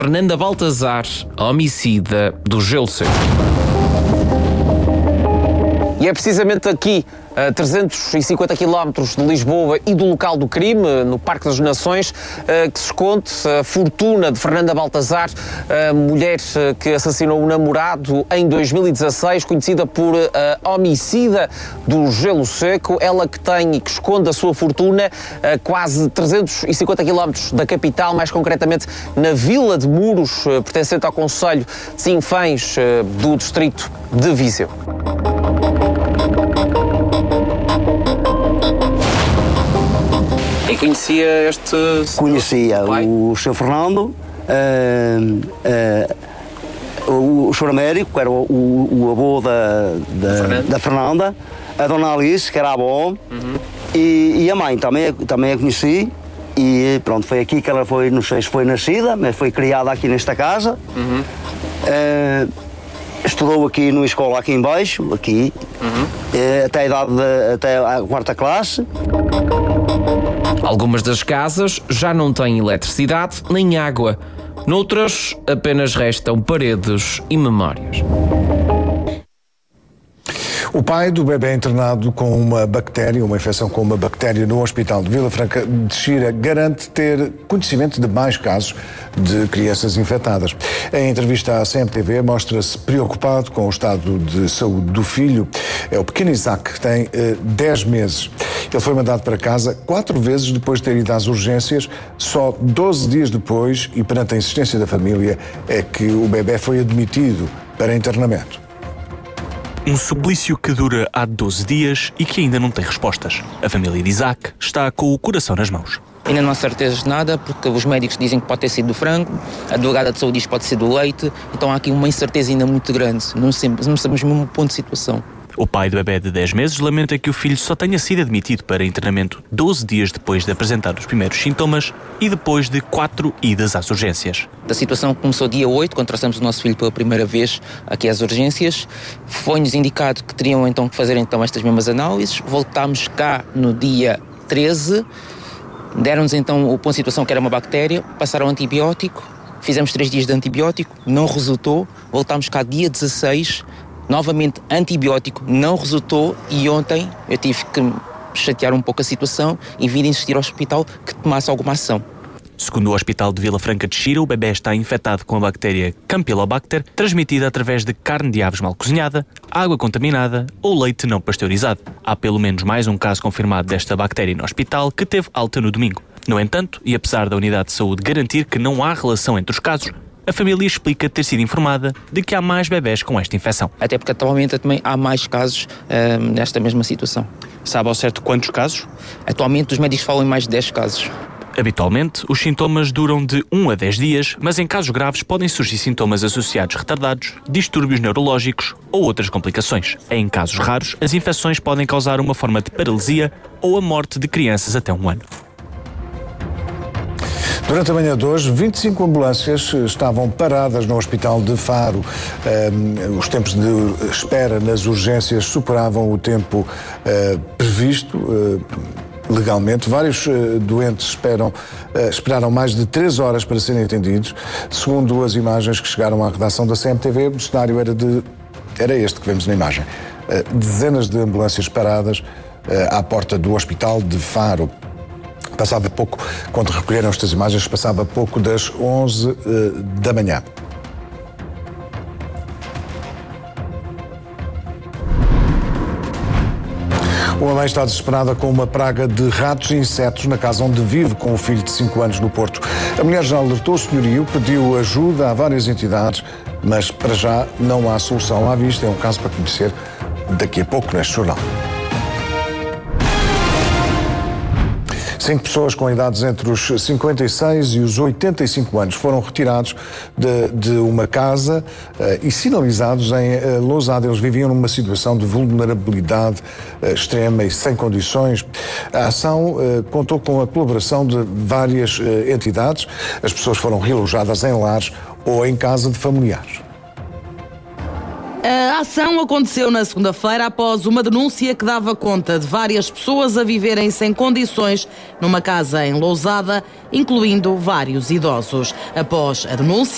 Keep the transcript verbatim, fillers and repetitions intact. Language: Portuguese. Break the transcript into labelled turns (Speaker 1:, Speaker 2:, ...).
Speaker 1: Fernanda Baltazar, homicida do Gelo Seco. E é precisamente aqui, a trezentos e cinquenta quilómetros de Lisboa e do local do crime, no Parque das Nações, que se esconde a fortuna de Fernanda Baltazar, a mulher que assassinou o namorado em dois mil e dezasseis, conhecida por homicida do Gelo Seco. Ela que tem e que esconde a sua fortuna a quase trezentos e cinquenta quilómetros da capital, mais concretamente na Vila de Muros, pertencente ao concelho de Sinfãs, do distrito de Viseu. E conhecia este...
Speaker 2: Conhecia o senhor Fernando, uh, uh, o, o senhor Américo, que era o, o, o avô da, da, da Fernanda, a dona Alice, que era a avó, uhum. e, e a mãe também, também a conheci. E pronto, foi aqui que ela foi, não sei se foi nascida, mas foi criada aqui nesta casa. Uhum. Uh, Estudou aqui numa escola aqui em baixo, aqui, uhum. até a idade de, até a quarta classe.
Speaker 1: Algumas das casas já não têm eletricidade nem água. Noutras, apenas restam paredes e memórias.
Speaker 3: O pai do bebê internado com uma bactéria, uma infecção com uma bactéria no Hospital de Vila Franca de Xira, garante ter conhecimento de mais casos de crianças infectadas. Em entrevista à C M T V, mostra-se preocupado com o estado de saúde do filho. É o pequeno Isaac, que tem eh, dez meses. Ele foi mandado para casa quatro vezes depois de ter ido às urgências. Só doze dias depois, e perante a insistência da família, é que o bebê foi admitido para internamento.
Speaker 4: Um suplício que dura há doze dias e que ainda não tem respostas. A família de Isaac está com o coração nas mãos.
Speaker 5: Ainda não há certezas de nada, porque os médicos dizem que pode ter sido do frango, a delegada de saúde diz que pode ser do leite, então há aqui uma incerteza ainda muito grande, não sabemos, não sabemos mesmo o ponto de situação.
Speaker 4: O pai do bebê de dez meses lamenta que o filho só tenha sido admitido para internamento doze dias depois de apresentar os primeiros sintomas e depois de quatro idas às urgências.
Speaker 5: A situação começou dia oito, quando trouxemos o nosso filho pela primeira vez aqui às urgências. Foi-nos indicado que teriam então que fazer então estas mesmas análises. Voltámos cá no dia treze, deram-nos então o ponto de situação que era uma bactéria, passaram antibiótico, fizemos três dias de antibiótico, não resultou, voltámos cá dia dezasseis, novamente antibiótico, não resultou, e ontem eu tive que chatear um pouco a situação e vir insistir ao hospital que tomasse alguma ação.
Speaker 4: Segundo o Hospital de Vila Franca de Xira, o bebê está infectado com a bactéria Campylobacter, transmitida através de carne de aves mal cozinhada, água contaminada ou leite não pasteurizado. Há pelo menos mais um caso confirmado desta bactéria no hospital, que teve alta no domingo. No entanto, e apesar da Unidade de Saúde garantir que não há relação entre os casos, a família explica ter sido informada de que há mais bebés com esta infecção.
Speaker 5: Até porque atualmente também há mais casos uh, nesta mesma situação.
Speaker 4: Sabe ao certo quantos casos?
Speaker 5: Atualmente os médicos falam em mais de dez casos.
Speaker 4: Habitualmente, os sintomas duram de um a dez dias, mas em casos graves podem surgir sintomas associados retardados, distúrbios neurológicos ou outras complicações. Em casos raros, as infecções podem causar uma forma de paralisia ou a morte de crianças até um ano.
Speaker 3: Durante a manhã de hoje, vinte e cinco ambulâncias estavam paradas no Hospital de Faro. Um, os tempos de espera nas urgências superavam o tempo uh, previsto uh, legalmente. Vários uh, doentes esperam, uh, esperaram mais de três horas para serem atendidos. Segundo as imagens que chegaram à redação da C M T V, o cenário era, de, era este que vemos na imagem. Uh, dezenas de ambulâncias paradas uh, à porta do Hospital de Faro. Passava pouco, quando recolheram estas imagens, passava pouco das onze uh, da manhã. Uma mãe está desesperada com uma praga de ratos e insetos na casa onde vive com o filho de cinco anos no Porto. A mulher já alertou o senhorio, pediu ajuda a várias entidades, mas para já não há solução à vista. É um caso para conhecer daqui a pouco neste jornal. Cinco pessoas com idades entre os cinquenta e seis e os oitenta e cinco anos foram retirados de, de uma casa uh, e sinalizados em uh, Lousada. Eles viviam numa situação de vulnerabilidade uh, extrema e sem condições. A ação uh, contou com a colaboração de várias uh, entidades. As pessoas foram realojadas em lares ou em casa de familiares.
Speaker 6: A ação aconteceu na segunda-feira após uma denúncia que dava conta de várias pessoas a viverem sem condições numa casa em Lousada, incluindo vários idosos. Após a denúncia,